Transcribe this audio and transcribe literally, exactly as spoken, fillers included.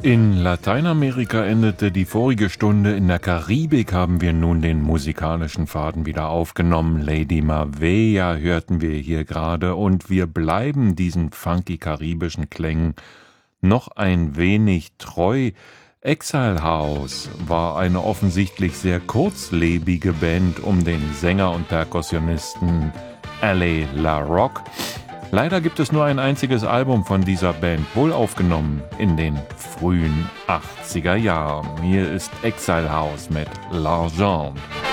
In Lateinamerika endete die vorige Stunde, in der Karibik haben wir nun den musikalischen Faden wieder aufgenommen. Lady Mavea hörten wir hier gerade und wir bleiben diesen funky karibischen Klängen noch ein wenig treu. Exile House war eine offensichtlich sehr kurzlebige Band um den Sänger und Perkussionisten Alain LaRocque. Leider gibt es nur ein einziges Album von dieser Band, wohl aufgenommen in den frühen achtziger Jahren. Hier ist Exile House mit L'Argent.